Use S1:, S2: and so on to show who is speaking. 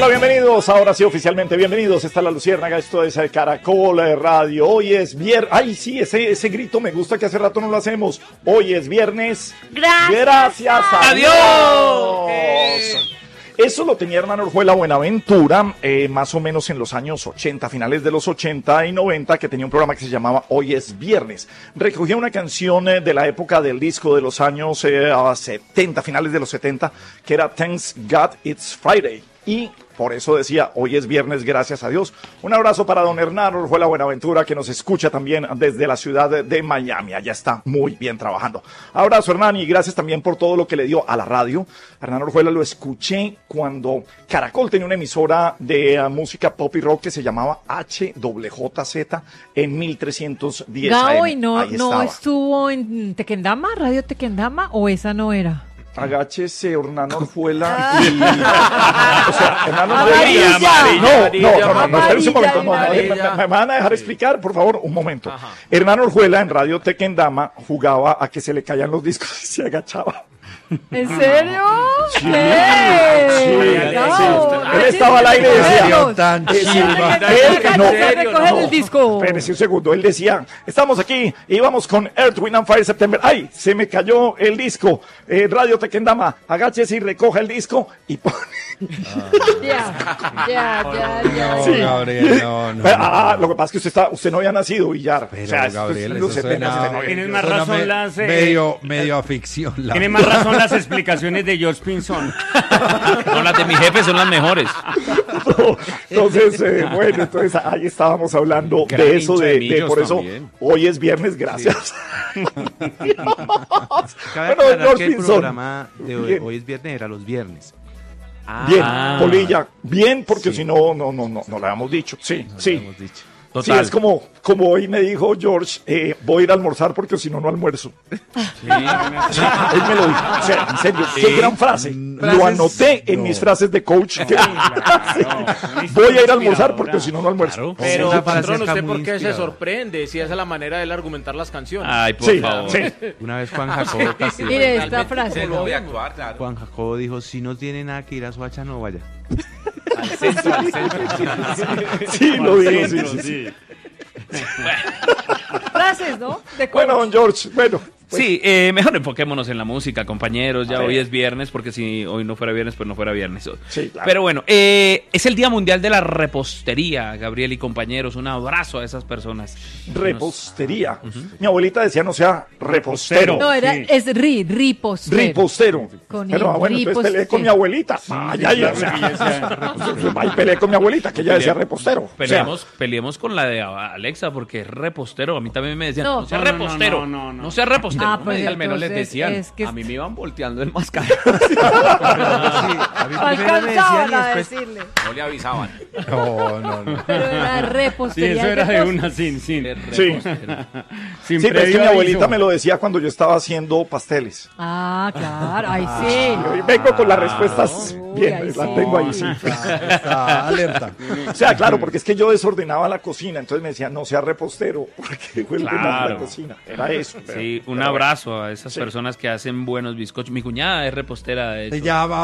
S1: Hola, bienvenidos. Ahora sí, oficialmente bienvenidos. Está La Luciérnaga, esto es Caracol Radio. Hoy es viernes. Ay, sí, ese grito me gusta que hace rato no lo hacemos. Hoy es viernes. Gracias a Dios. Eso lo tenía Hernán Orjuela Buenaventura, más o menos en los años 80, finales de los 80 y 90, que tenía un programa que se llamaba Hoy es Viernes. Recogía una canción de la época del disco de los años 70, finales de los 70, que era Thanks God It's Friday. Y por eso decía, hoy es viernes, gracias a Dios. Un abrazo para don Hernán Orjuela Buenaventura, que nos escucha también desde la ciudad de Miami. Allá está muy bien trabajando. Abrazo, Hernán, y gracias también por todo lo que le dio a la radio. Hernán Orjuela lo escuché cuando Caracol tenía una emisora de música pop y rock que se llamaba HWJZ en 1310
S2: Gabo,
S1: AM.
S2: ¿y no estuvo en Tequendama, Radio Tequendama, o esa no era?
S1: Agáchese, Hernán Orjuela. O sea, Hernán Orjuela. No, espérense un momento. ¿Me van a dejar explicar? Por favor, un momento. Ajá. Hernán Orjuela en Radio Tequendama jugaba a que se le caían los discos y se agachaba.
S2: ¿En serio?
S1: Sí. Él estaba al aire y decía...
S2: el disco.
S1: Espérese un segundo. Él decía, estamos aquí y vamos con Earth, Wind and Fire September. ¡Ay! Se me cayó el disco. Radio Tequendama, agáchese y recoja el disco y pone...
S2: Ya.
S1: Sí.
S3: Gabriel, no.
S1: Lo que pasa es que usted no había nacido, Villar.
S3: Pero,
S1: o sea,
S3: Gabriel,
S1: los 70,
S4: Tienes más razón
S3: medio a ficción.
S4: Tiene más razón las explicaciones de George Pinzón.
S5: No, las de mi jefe son las mejores.
S1: Entonces, bueno, ahí estábamos hablando de eso, de por eso
S4: también.
S1: Hoy es viernes, gracias.
S6: Cabe aclarar que el programa de hoy es viernes era los viernes.
S1: Bien, Polilla, bien, porque si no lo habíamos dicho. Sí.
S5: Total.
S1: Sí, es como hoy me dijo George, voy a ir a almorzar porque si no, no almuerzo. Sí. Él me lo dijo. O sea, en serio, qué gran frase. Lo anoté en mis frases de coach. Voy a ir a almorzar porque si no, no almuerzo.
S7: Pero, patrón, ¿usted por qué se sorprende si esa es la manera de él argumentar las canciones?
S5: Ay, por favor.
S1: Sí.
S6: Una vez Juan Jacobo Castillo.
S2: Mire esta frase.
S6: Juan Jacobo dijo, si no tiene nada que ir a Soacha, no vaya.
S7: Al centro.
S1: Sí, lo digo, sí.
S2: Frases, ¿no?
S1: Bueno, don George, bueno.
S5: Sí, mejor enfoquémonos en la música, compañeros. Ya hoy es viernes, porque si hoy no fuera viernes, pues no fuera viernes.
S1: Sí, claro.
S5: Pero bueno, es el Día Mundial de la Repostería, Gabriel y compañeros. Un abrazo a esas personas.
S1: Repostería. Mi abuelita decía no sea repostero.
S2: No, es ripostero.
S1: Ripostero. Pero bueno, entonces peleé con mi abuelita. Peleé con mi abuelita, que ella decía repostero.
S5: Peleemos con la de Alexa, porque es repostero. A mí también me decían,
S2: No.
S5: no sea repostero.
S4: No
S5: sea repostero.
S2: Pues
S5: Al menos les decían.
S2: que
S5: a mí me iban volteando el mascarón.
S2: alcanzaban a decirle.
S7: No le avisaban.
S3: No.
S2: Pero era
S4: Sí,
S2: repostería.
S4: eso era de una sin
S1: Sí,
S4: previo
S1: pero es que mi abuelita
S4: aviso.
S1: me lo decía cuando yo estaba haciendo pasteles.
S2: Ah, claro. Ahí sí.
S1: Y hoy vengo con las respuestas bien,
S2: ahí
S1: las
S2: sí.
S1: tengo ahí, sí.
S3: Está alerta.
S1: O sea, claro, porque es que yo desordenaba la cocina, entonces me decía, no sea repostero, porque fue el tema de la
S5: Claro.
S1: cocina. Era eso.
S5: Sí, un abrazo a esas personas que hacen buenos bizcochos. Mi cuñada es repostera, de hecho.
S3: Ya va